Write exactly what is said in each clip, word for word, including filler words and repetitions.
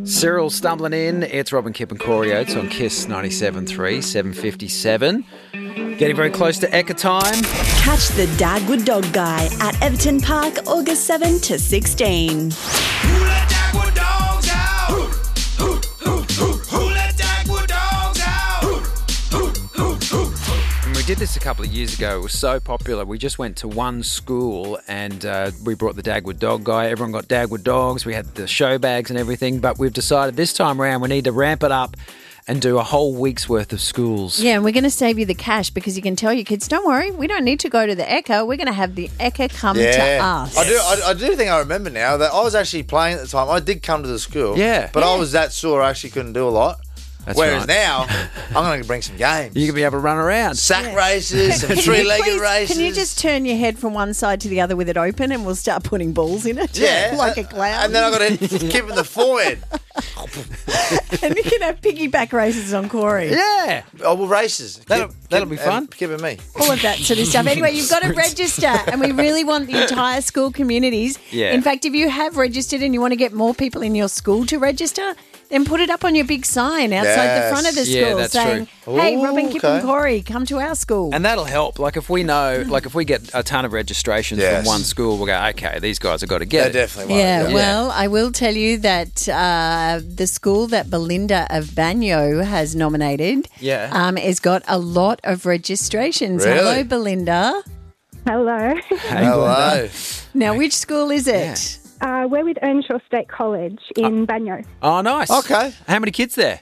Cyril stumbling in. It's Robin, Kip and Corey Oates on Kiss ninety-seven point three, seven fifty-seven. Getting very close to Ekka time. Catch the Dagwood Dog Guy at Everton Park, August seventh to sixteen. Who let Dagwood dogs out? Who, who, who, who, who let Dagwood dogs out? Who, who, who, who. And we did this a couple of years ago. It was so popular. We just went to one school and uh, we brought the Dagwood Dog Guy. Everyone got Dagwood dogs. We had the show bags and everything. But we've decided this time around we need to ramp it up and do a whole week's worth of schools. Yeah, and we're going to save you the cash because you can tell your kids, don't worry, we don't need to go to the Ekka. We're going to have the Ekka come to us. I do, I, I do think I remember now that I was actually playing at the time. I did come to the school. Yeah. But Yeah. I was that sore I actually couldn't do a lot. That's Whereas right. now, I'm going to bring some games. You can be able to run around. Sack races, some Can you three-legged please- races. Can you just turn your head from one side to the other with it open and we'll start putting balls in it? Yeah. like a uh, clown. And then I've got to hit Kip in the forehead. And you can have piggyback races on Corey. Yeah. Oh, well, races. That'll- Kip- that'll Kip be fun. and Kip and me. All of that sort of stuff. Anyway, you've got to register, and we really want the entire school communities. Yeah. In fact, if you have registered and you want to get more people in your school to register, then put it up on your big sign outside Yes. the front of the school Yeah, that's saying, true. hey, Ooh, Robin, Kip okay. and Corey, come to our school. And that'll help. Like if we know, like if we get a ton of registrations Yes. from one school, we'll go, okay, these guys have got to They get it. definitely won't. Yeah, Yeah. well, I will tell you that uh, the school that Belinda of Banyo has nominated Yeah. um, has got a lot of registrations. Really? Hello, Belinda. Hello. Hello. Now, which school is it? Uh, we're with Earnshaw State College in Banyo. Oh, nice. Okay. How many kids there?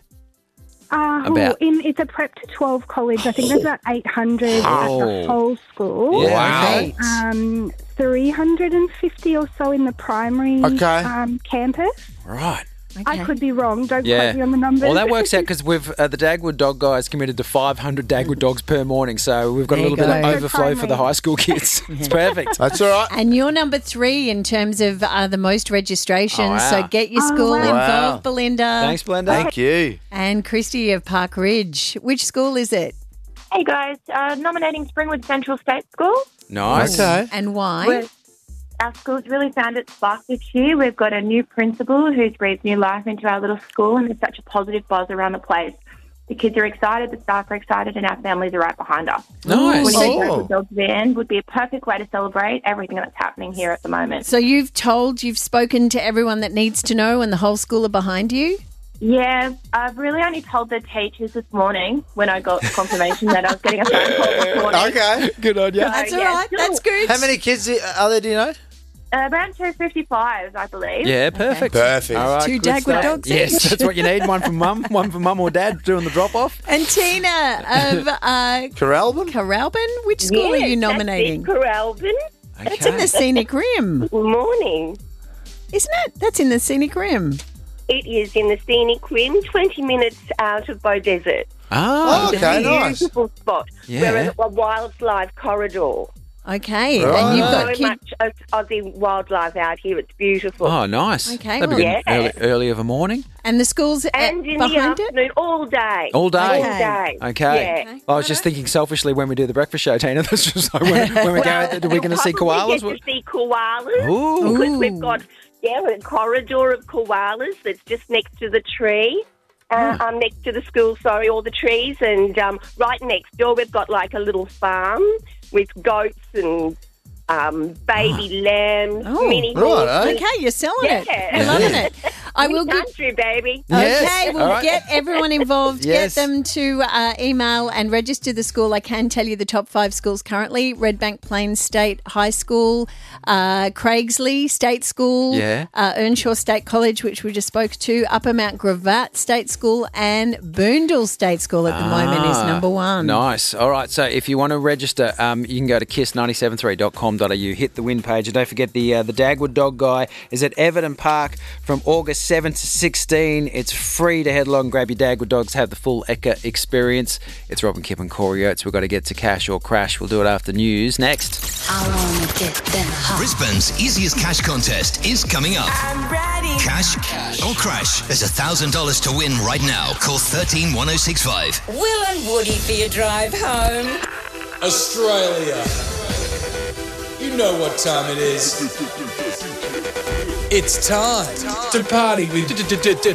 Uh, About- in, it's a prep to twelve college. I think there's about eight hundred at Oh. the whole school. Yeah. Wow. Eight. Um, three hundred fifty or so in the primary Okay. um, campus. Right. I could be wrong. Don't Yeah. quote me on the numbers. Well, that works out because we've uh, the Dagwood Dog Guys committed to five hundred Dagwood dogs per morning, so we've got There a you little bit go. of overflow for the Primary. high school kids. It's perfect. That's all right. And you're number three in terms of uh, the most registrations. Oh, wow. So get your Oh, school wow. involved, Wow. Belinda. Thanks, Belinda. Thank you. And Christy of Park Ridge. Which school is it? Hey guys, uh, nominating Springwood Central State School. Nice. Okay. And why? We're- Our school's really found its spark this year. We've got a new principal who's breathed new life into our little school, and there's such a positive buzz around the place. The kids are excited, the staff are excited, and our families are right behind us. Nice. Winning Oh. the Dagwood Dogs Van would be a perfect way to celebrate everything that's happening here at the moment. So you've told, you've spoken to everyone that needs to know, and the whole school are behind you? Yeah, I've really only told the teachers this morning when I got confirmation that I was getting a phone call this morning. Okay. Good on you. So, That's all yeah, right. still, That's good. How many kids are there, do you know? Uh, around two fifty-five, I believe. Yeah, perfect. Perfect. All right, Two good Dagwood stuff. dogs Yes, each. that's what you need. One from mum, one from mum or dad doing the drop off. And Tina of uh, Corralbin? Caralbin, which school are you nominating? Coralbin. That's in the Scenic Rim, Morning. isn't it? That's in the Scenic Rim. It is in the scenic rim, twenty minutes out of Bow Desert. Oh, Oh, okay, It's a nice. beautiful spot. Yeah. We're at a wildlife corridor. Okay, Right. and you've got So kids. much Aus- Aussie wildlife out here. It's beautiful. Oh, nice. Okay, That'd be well- good. Early, early of a morning. And the school's at, And in the behind it? afternoon, all day. All day. All Okay. day. Okay. Yeah. I was just thinking selfishly when we do the breakfast show, Tina. This was like when, when we go, Well, are we going to you'll see probably koalas? Get to see koalas. Ooh. Because we've got yeah a corridor of koalas that's just next to the tree. Uh, um, next to the school, sorry, all the trees, and um, right next door we've got like a little farm with goats and um, baby lambs, Oh. mini Right, horses. eh? Okay, you're selling it. Yeah. You're loving it. I will get. Country, baby. Yes. Okay, we'll All right. get everyone involved. Yes. Get them to uh, email and register the school. I can tell you the top five schools currently: Redbank Plains State High School, uh, Craigsley State School, Yeah. uh, Earnshaw State College, which we just spoke to, Upper Mount Gravatt State School, and Boondall State School at the moment is Ah, number one. Nice. All right. So if you want to register, um, you can go to kiss nine seven three dot com dot a u, hit the win page, and don't forget the uh, the Dagwood Dog Guy is at Everton Park from August seventh to sixteenth. It's free to head along, grab your Dagwood dogs, have the full Ekka experience. It's Robin, Kip and Corey Oates. We've got to get to cash or crash. We'll do it after news. Next. I wanna get them hot. Brisbane's easiest cash contest is coming up. I'm ready. Cash or crash? There's one thousand dollars to win right now. Call thirteen one oh six five. Will and Woody for your drive home. Australia. You know what time it is. It's time to party with D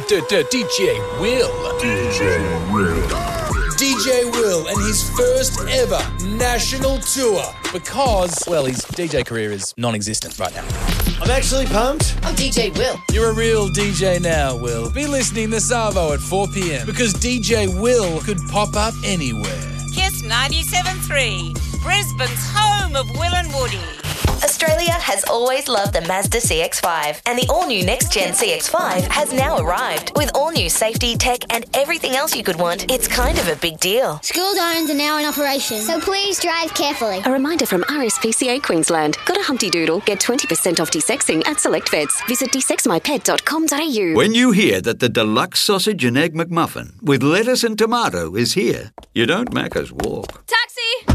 J Will. D J Will. D J Will and his first ever national tour because, well, his D J career is non-existent right now. I'm actually pumped. I'm D J Will. You're a real D J now, Will. Be listening this Arvo at four p.m. because D J Will could pop up anywhere. Kiss ninety-seven point three, Brisbane's home of Will and Woody. Australia has always loved the Mazda C X five, and the all-new next-gen C X five has now arrived. With all-new safety, tech, and everything else you could want, it's kind of a big deal. School zones are now in operation, so please drive carefully. A reminder from R S P C A Queensland. Got a Humpty Doodle? Get twenty percent off desexing at select vets. Visit de sex my pet dot com dot a u. When you hear that the deluxe sausage and egg McMuffin with lettuce and tomato is here, you don't Macca's walk. Taxi!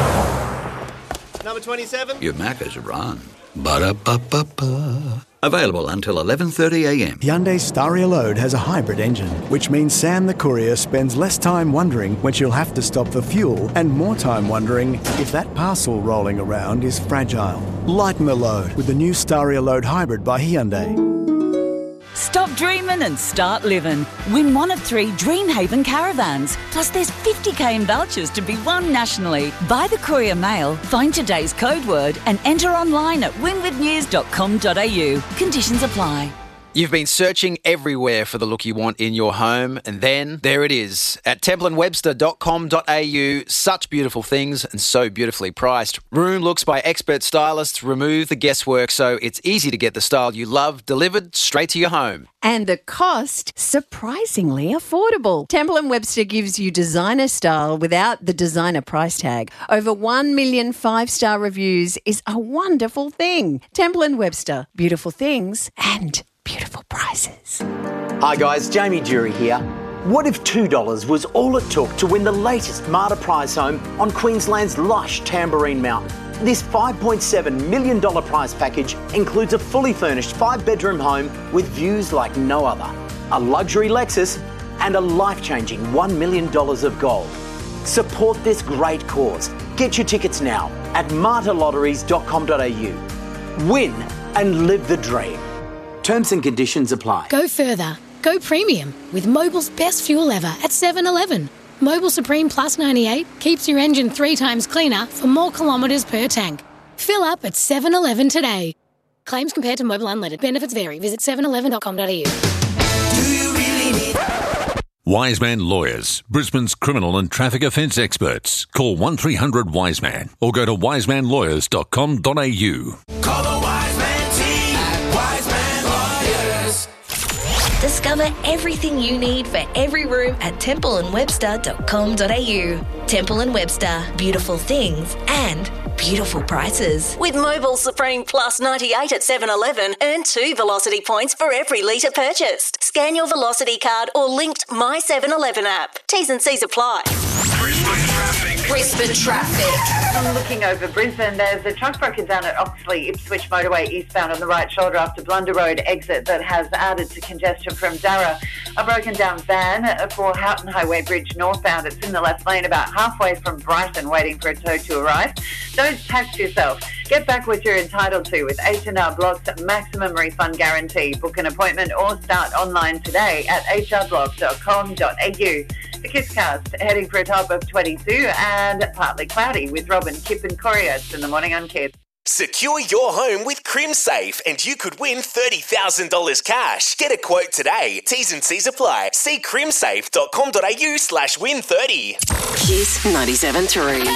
Number twenty-seven. You Macca's run. Ba-da-ba-ba-ba. Available until eleven thirty a.m. Hyundai Staria Load has a hybrid engine, which means Sam the courier spends less time wondering when she'll have to stop for fuel and more time wondering if that parcel rolling around is fragile. Lighten the load with the new Staria Load Hybrid by Hyundai. Stop dreaming and start living. Win one of three Dreamhaven caravans. Plus there's fifty k in vouchers to be won nationally. Buy the Courier Mail, find today's code word and enter online at winwith news dot com dot a u. Conditions apply. You've been searching everywhere for the look you want in your home, and then there it is at temple and webster dot com dot a u. Such beautiful things and so beautifully priced. Room looks by expert stylists remove the guesswork so it's easy to get the style you love delivered straight to your home. And the cost, surprisingly affordable. Temple and Webster gives you designer style without the designer price tag. Over one million five-star reviews is a wonderful thing. Temple and Webster, beautiful things and beautiful prices. Hi guys, Jamie Jury here. What if two dollars was all it took to win the latest Marta prize home on Queensland's lush Tamborine Mountain? This five point seven million dollars prize package includes a fully furnished five-bedroom home with views like no other, a luxury Lexus and a life-changing one million dollars of gold. Support this great cause. Get your tickets now at marta lotteries dot com dot a u. Win and live the dream. Terms and conditions apply. Go further. Go premium with Mobil's best fuel ever at seven eleven. Mobil Supreme Plus ninety-eight keeps your engine three times cleaner for more kilometres per tank. Fill up at seven eleven today. Claims compared to Mobil Unleaded. Benefits vary. Visit seven eleven dot com dot a u. Wiseman Lawyers, Brisbane's criminal and traffic offence experts. Call one three hundred Wiseman or go to wiseman lawyers dot com dot a u. Call the Wiseman team at Wiseman Lawyers. Discover everything you need for every room at temple and webster dot com dot a u. Temple and Webster, beautiful things and beautiful prices. With Mobil Supreme Plus ninety-eight at seven eleven, earn two Velocity points for every litre purchased. Scan your Velocity card or linked My seven eleven app. T's and C's apply. Brisbane traffic. I'm looking over Brisbane. There's a truck broken down at Oxley Ipswich Motorway eastbound on the right shoulder after Blunder Road exit that has added to congestion from Darra. A broken down van for Houghton Highway Bridge northbound. It's in the left lane about halfway from Brighton waiting for a tow to arrive. Don't tax yourself. Get back what you're entitled to with H and R Block's maximum refund guarantee. Book an appointment or start online today at h r block dot com dot a u. The Kisscast heading for a top of twenty-two and partly cloudy with Robin, Kip and Courier. It's in the morning on Kip. Secure your home with CrimSafe and you could win thirty thousand dollars cash. Get a quote today. T's and C's apply. See crimsafe dot com dot a u slash win thirty. Kiss ninety-seven point three.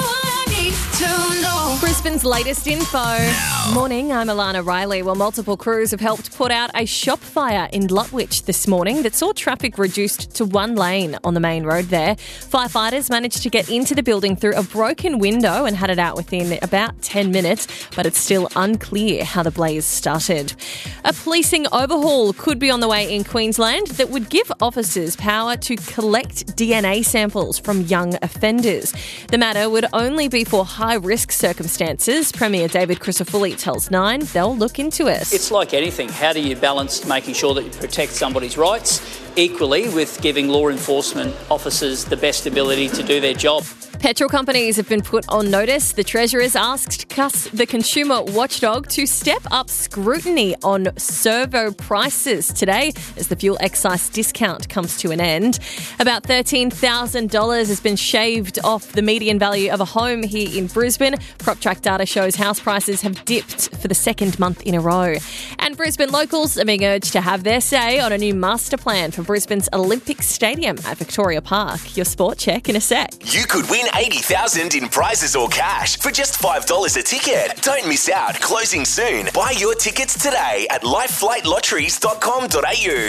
Brisbane's latest info. Morning, I'm Alana Riley. Well, multiple crews have helped put out a shop fire in Lutwyche this morning that saw traffic reduced to one lane on the main road there. Firefighters managed to get into the building through a broken window and had it out within about ten minutes, but it's still unclear how the blaze started. A policing overhaul could be on the way in Queensland that would give officers power to collect D N A samples from young offenders. The matter would only be for high-risk circumstances. Premier David Crisafulli tells Nine they'll look into it. It's like anything. How do you balance making sure that you protect somebody's rights equally with giving law enforcement officers the best ability to do their job. Petrol companies have been put on notice. The Treasurer's asked Cuss, the consumer watchdog, to step up scrutiny on servo prices today as the fuel excise discount comes to an end. About thirteen thousand dollars has been shaved off the median value of a home here in Brisbane. PropTrack data shows house prices have dipped for the second month in a row. And Brisbane locals are being urged to have their say on a new master plan for Brisbane's Olympic Stadium at Victoria Park. Your sport check in a sec. You could win eighty thousand dollars in prizes or cash for just five dollars a ticket. Don't miss out. Closing soon. Buy your tickets today at lifeflight lotteries dot com dot a u.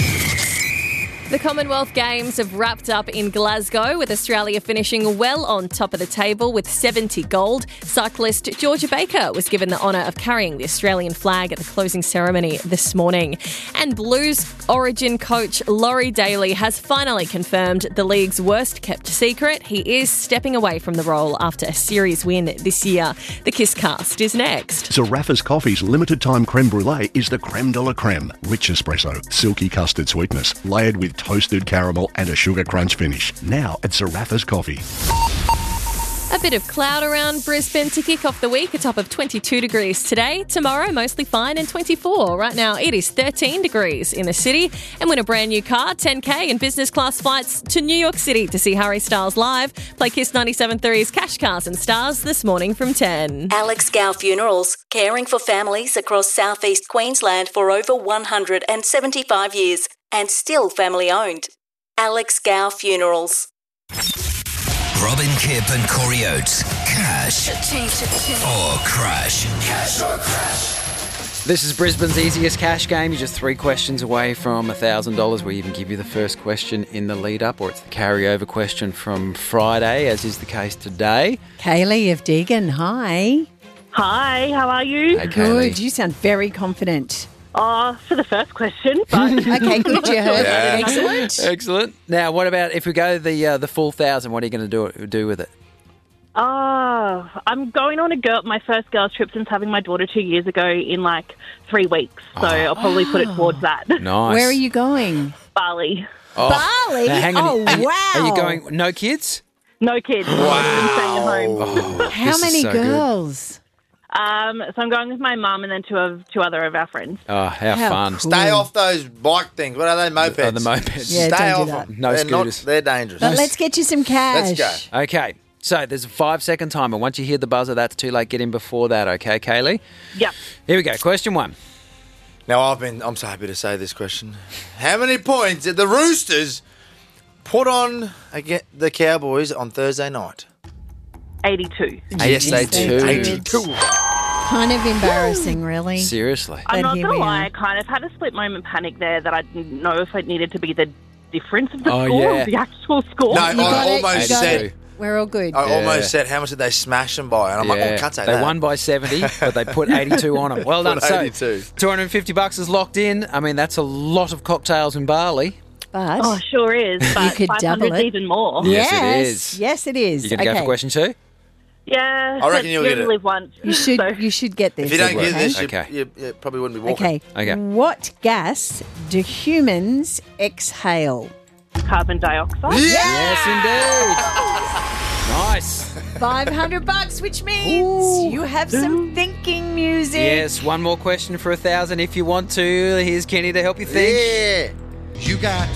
The Commonwealth Games have wrapped up in Glasgow, with Australia finishing well on top of the table with seventy gold. Cyclist Georgia Baker was given the honour of carrying the Australian flag at the closing ceremony this morning. And Blues Origin coach Laurie Daly has finally confirmed the league's worst kept secret. He is stepping away from the role after a series win this year. The Kiss Cast is next. Zarraffa's Coffee's limited time creme brulee is the creme de la creme. Rich espresso, silky custard sweetness, layered with toasted caramel and a sugar crunch finish. Now at Zarraffa's Coffee. A bit of cloud around Brisbane to kick off the week, a top of twenty-two degrees today. Tomorrow, mostly fine and twenty-four. Right now, it is thirteen degrees in the city. And win a brand new car, ten K and business class flights to New York City to see Harry Styles live. Play Kiss ninety-seven point three's Cash Cars and Stars this morning from ten. Alex Gow Funerals, caring for families across southeast Queensland for over one hundred seventy-five years and still family owned. Alex Gow Funerals. Robin Kipp and Corey Oates. Cash or crash. Cash or crash. This is Brisbane's easiest cash game. You're just three questions away from one thousand dollars. We even give you the first question in the lead-up, or it's the carryover question from Friday, as is the case today. Kaylee of Deagon, hi. Hi, how are you? Hey, Kaylee. Good. You sound very confident. Oh, for the first question, but okay, good. You heard. Yeah. Excellent. Excellent. Now, what about if we go the uh, the full thousand? What are you going to do do with it? Oh, I'm going on a girl, my first girls trip since having my daughter two years ago in like three weeks. So oh. I'll probably put it towards that. Nice. Where are you going? Bali. Oh. Bali? Now, hang on. Oh, are you, wow. Are you going, no kids? No kids. Wow. I'm staying at home. Oh, How this many is so girls? Um, so I'm going with my mum and then two of two other of our friends. Oh, how, How fun. cool. Stay off those bike things. What are they, mopeds? Oh, the mopeds. Yeah, Stay don't off do that. them. No they're scooters. Not, they're dangerous. But let's get you some cash. Let's go. Okay. So there's a five-second timer. Once you hear the buzzer, that's too late. Get in before that, okay, Kaylee? Yep. Here we go. Question one. Now, I've been, I'm so happy to say this question. How many points did the Roosters put on against the Cowboys on Thursday night? eighty-two. Yes, they do. eighty-two. Kind of embarrassing, really. Seriously. I'm But not here going to we lie, are. I kind of had a split moment panic there that I didn't know if it needed to be the difference of the Oh, score yeah. or the actual score. No, You I got it, almost you got said. it. We're all good. I Yeah. almost said, how much did they smash them by? And I'm like, oh, can't say they that. won by seventy, but they put eighty-two on them. Well done. Put So eighty-two. two hundred fifty bucks is locked in. I mean, that's a lot of cocktails in Bali. But Oh, sure is. But could five double hundred it. even more. Yes, it yes, is. yes, it is. You going to okay. go for question two? Yeah. I reckon but you'll you get only it. live once. You should, So- you should get this. If you don't get okay? this, you, Okay. you, you probably wouldn't be walking. Okay. Okay. What gas do humans exhale? Carbon dioxide. Yes, indeed. Nice. Five hundred bucks, which means you have some thinking music. Yes, one more question for a thousand if you want to. Here's Kenny to help you think. Yeah. You got